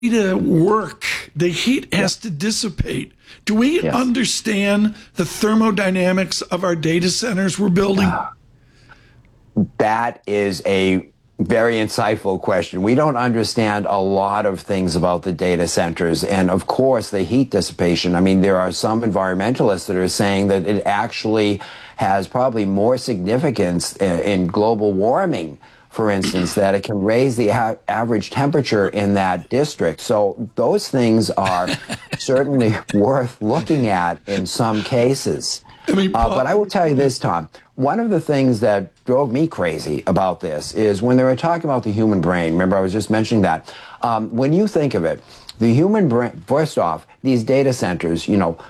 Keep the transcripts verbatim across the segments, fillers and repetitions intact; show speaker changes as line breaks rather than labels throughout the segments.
to work, the heat has to dissipate. Do we
Yes.
understand the thermodynamics of our data centers we're building?
That is a very insightful question. We don't understand a lot of things about the data centers. And of course, the heat dissipation. I mean, there are some environmentalists that are saying that it actually has probably more significance in global warming, for instance, that it can raise the a- average temperature in that district. So those things are certainly worth looking at in some cases.
I mean,
Uh, but I will tell you this, Tom. One of the things that drove me crazy about this is when they were talking about the human brain. Remember, I was just mentioning that. Um, when you think of it, the human brain, first off, these data centers, you know,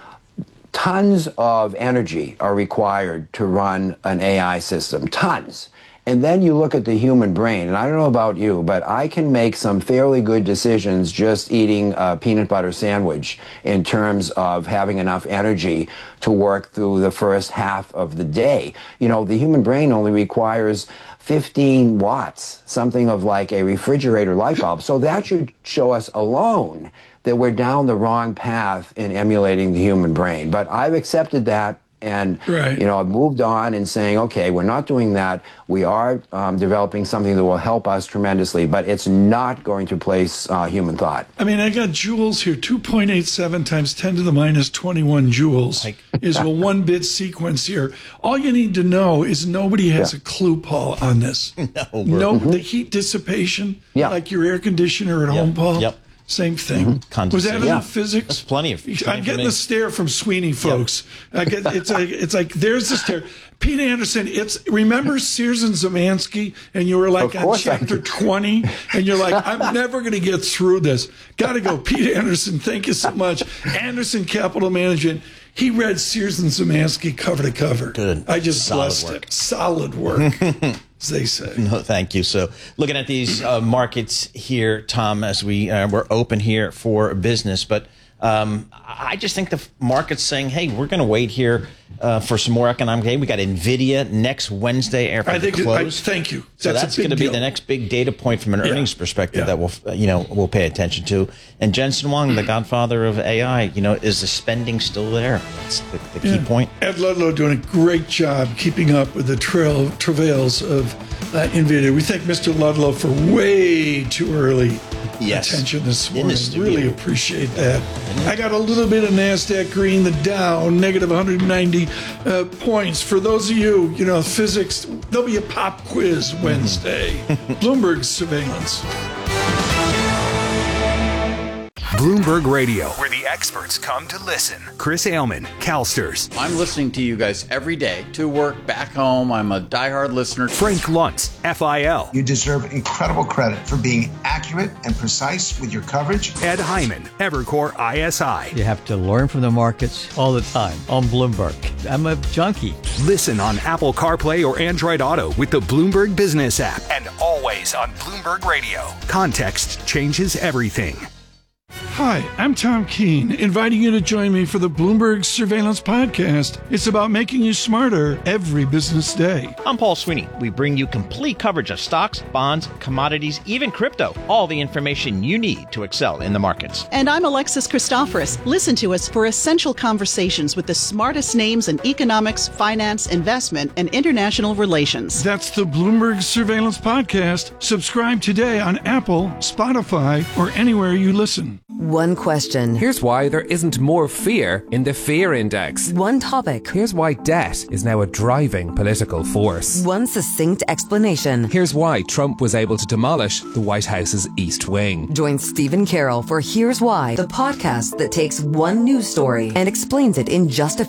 tons of energy are required to run an A I system, tons. And then you look at the human brain, and I don't know about you, but I can make some fairly good decisions just eating a peanut butter sandwich in terms of having enough energy to work through the first half of the day. You know, the human brain only requires fifteen watts, something of like a refrigerator light bulb. So that should show us alone that we're down the wrong path in emulating the human brain. But I've accepted that. And,
right.
you know, I've moved on and saying, okay, we're not doing that. We are um, developing something that will help us tremendously, but it's not going to replace uh, human thought.
I mean, I got joules here. two point eight seven times ten to the minus twenty-one joules
Like-
is a one-bit sequence here. All you need to know is nobody has
Yeah.
a clue, Paul, on this.
No,
no the heat dissipation,
Yeah.
like your air conditioner at
Yep.
home, Paul.
Yep.
Same thing. Was that
Condensation.
enough
Yeah.
physics?
That's plenty of- plenty
I'm
for
getting
me.
the stare from Sweeney, folks. I get it's like it's like there's the stare. Pete Anderson, it's remember Sears and Zemansky, and you were like
Of
on
course I
chapter
do.
twenty, and you're like, I'm never going to get through this. Got to go, Pete Anderson. Thank you so much, Anderson Capital Management. He read Sears and Zemansky cover to cover.
Good.
I just
Solid
blessed
work.
it. Solid work, as they say.
No, thank you. So, looking at these uh, markets here, Tom, as we uh, we're open here for business, but um, I just think the f- market's saying, "Hey, we're going to wait here uh, for some more economic data." We got Nvidia next Wednesday after
I
the
think. I,
close.
thank you.
So
That's,
that's
a big
going to be
deal.
the next big data point from an
Yeah.
earnings perspective
Yeah.
that we'll, uh, you know, we'll pay attention to. And Jensen Huang, the godfather of A I, you know, is the spending still there? That's the, the key
Yeah.
point.
Ed Ludlow doing a great job keeping up with the trail travails of uh, NVIDIA. We thank Mister Ludlow for way too early
Yes.
attention this
In the
morning.
studio.
Really appreciate that. I got a little bit of NASDAQ green, the Dow, negative one hundred ninety uh, points. For those of you, you know, physics, there'll be a pop quiz Wednesday. Bloomberg surveillance.
Bloomberg Radio, where the experts come to listen. Chris Ailman, CalSTRS.
I'm listening to you guys every day to work, back home. I'm a diehard listener.
Frank Luntz, F I L.
You deserve incredible credit for being accurate and precise with your coverage.
Ed Hyman, Evercore I S I.
You have to learn from the markets all the time on Bloomberg. I'm a junkie.
Listen on Apple CarPlay or Android Auto with the Bloomberg Business app. And always on Bloomberg Radio. Context changes everything.
Hi, I'm Tom Keene, inviting you to join me for the Bloomberg Surveillance Podcast. It's about making you smarter every business day.
I'm Paul Sweeney. We bring you complete coverage of stocks, bonds, commodities, even crypto. All the information you need to excel in the markets.
And I'm Alexis Christoforous. Listen to us for essential conversations with the smartest names in economics, finance, investment, and international relations.
That's the Bloomberg Surveillance Podcast. Subscribe today on Apple, Spotify, or anywhere you listen.
One question.
Here's why there isn't more fear in the fear index.
One topic.
Here's why debt is now a driving political force.
One succinct explanation.
Here's why Trump was able to demolish the White House's East Wing.
Join Stephen Carroll for Here's Why, the podcast that takes one news story and explains it in just a few